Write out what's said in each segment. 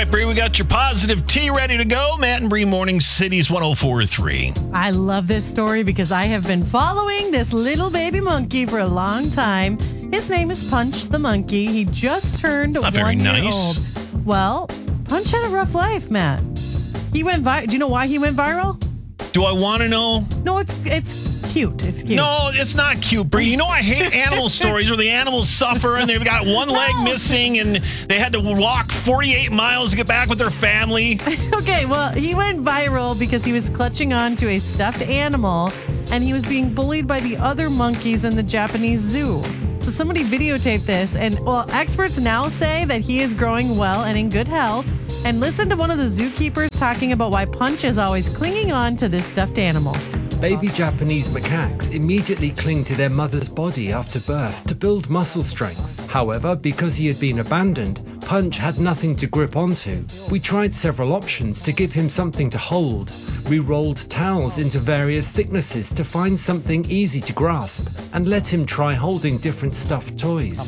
right, Bree, we got your positive tea ready to go. Matt and Bree Morning Cities 104.3. I love this story because I have been following this little baby monkey for a long time. His name is Punch the monkey. He just turned 1 very year nice. old. Well, Punch had a rough life, Matt. He went viral. Do you know why he went viral? Do I want to know? No, it's cute. It's cute. No, it's not cute, Bree. You know I hate animal stories where the animals suffer and they've got one leg missing and they had to walk 48 miles to get back with their family. Okay, well, he went viral because he was clutching on to a stuffed animal and he was being bullied by the other monkeys in the Japanese zoo. So somebody videotaped this, and well, experts now say that he is growing well and in good health. And listen to one of the zookeepers talking about why Punch is always clinging on to this stuffed animal. Baby Japanese macaques immediately cling to their mother's body after birth to build muscle strength. However, because he had been abandoned, Punch had nothing to grip onto. We tried several options to give him something to hold. We rolled towels into various thicknesses to find something easy to grasp and let him try holding different stuffed toys.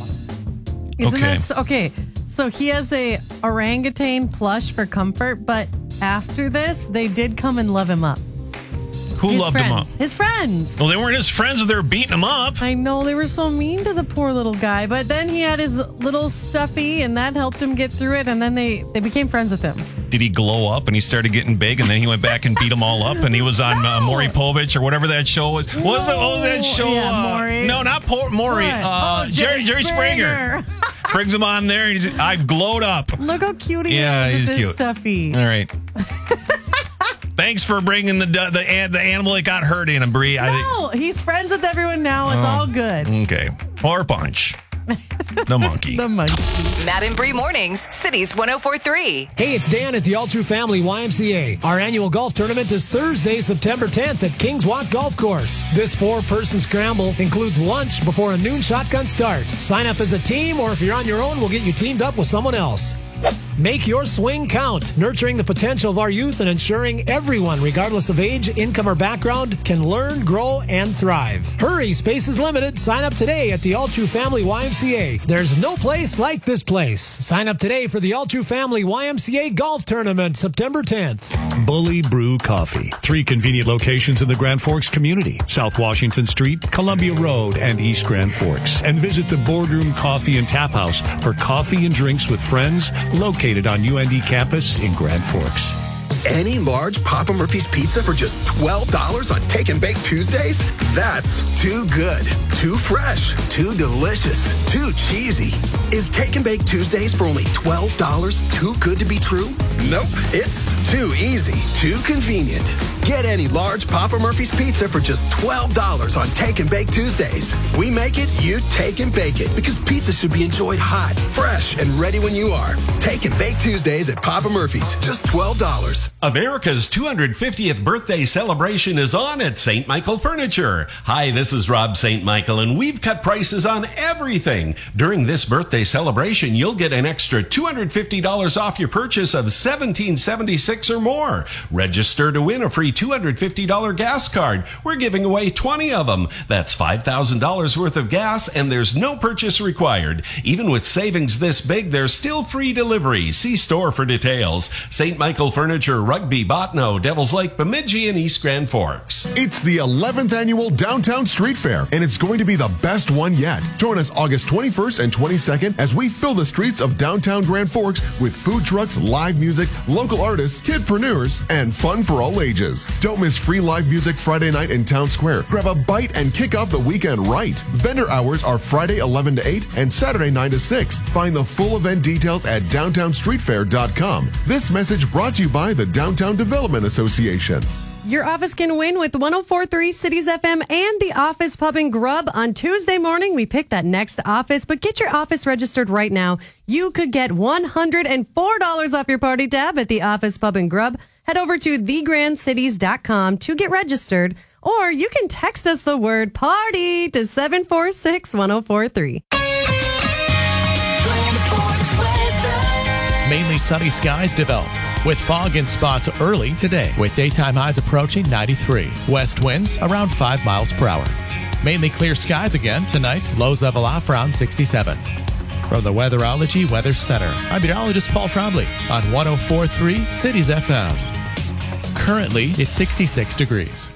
Okay, so he has a orangutan plush for comfort, but after this, they did come and love him up. Who loved him up? His friends. Well, they weren't his friends if they were beating him up. I know, they were so mean to the poor little guy, but then he had his little stuffy, and that helped him get through it, and then they became friends with him. Did he glow up and he started getting big and then he went back and beat them all up and he was on Maury Povich or whatever that show was? What was that show? Yeah, Maury. No, not Maury. Jerry Springer. Brings him on there and he's, I've glowed up. Look how cute he Yeah, is he's with this cute. stuffy. All right. Thanks for bringing the animal that got hurt in him, Bree. No, he's friends with everyone now. It's all good. Okay. Poor Punch. The monkey. The monkey. Matt and Bree Mornings, Cities 104.3. Hey, it's Dan at the All True Family YMCA. Our annual golf tournament is Thursday, September 10th at Kings Walk Golf Course. This 4-person scramble includes lunch before a noon shotgun start. Sign up as a team, or if you're on your own, we'll get you teamed up with someone else. Make your swing count, nurturing the potential of our youth and ensuring everyone, regardless of age, income, or background, can learn, grow, and thrive. Hurry, space is limited. Sign up today at the All True Family YMCA. There's no place like this place. Sign up today for the All True Family YMCA Golf Tournament, September 10th. Bully Brew Coffee. 3 convenient locations in the Grand Forks community. South Washington Street, Columbia Road, and East Grand Forks. And visit the Boardroom Coffee and Tap House for coffee and drinks with friends, located on UND campus in Grand Forks. Any large Papa Murphy's pizza for just $12 on Take and Bake Tuesdays? That's too good, too fresh, too delicious, too cheesy. Is Take and Bake Tuesdays for only $12 too good to be true? Nope, it's too easy, too convenient. Get any large Papa Murphy's pizza for just $12 on Take and Bake Tuesdays. We make it, you take and bake it, because pizza should be enjoyed hot, fresh, and ready when you are. Take and Bake Tuesdays at Papa Murphy's, just $12. America's 250th birthday celebration is on at St. Michael Furniture. Hi, this is Rob St. Michael, and we've cut prices on everything. During this birthday celebration, you'll get an extra $250 off your purchase of $17.76 or more. Register to win a free $250 gas card. We're giving away 20 of them. That's $5,000 worth of gas, and there's no purchase required. Even with savings this big, there's still free delivery. See store for details. St. Michael Furniture, Rugby, Botno, Devils Lake, Bemidji, and East Grand Forks. It's the 11th annual Downtown Street Fair, and it's going to be the best one yet. Join us August 21st and 22nd as we fill the streets of downtown Grand Forks with food trucks, live music, local artists, kidpreneurs, and fun for all ages. Don't miss free live music Friday night in Town Square. Grab a bite and kick off the weekend right. Vendor hours are Friday 11 to 8 and Saturday 9 to 6. Find the full event details at downtownstreetfair.com. This message brought to you by the Downtown Development Association. Your office can win with 104.3 Cities FM and the Office Pub and Grub. On Tuesday morning, we pick that next office, but get your office registered right now. You could get $104 off your party tab at the Office Pub and Grub. Head over to thegrandcities.com to get registered, or you can text us the word party to 746-1043. Mainly sunny skies develop with fog in spots early today, with daytime highs approaching 93. West winds around 5 miles per hour. Mainly clear skies again tonight. Lows level off around 67. From the Weatherology Weather Center, I'm meteorologist Paul Trombley on 104.3 Cities FM. Currently, it's 66 degrees.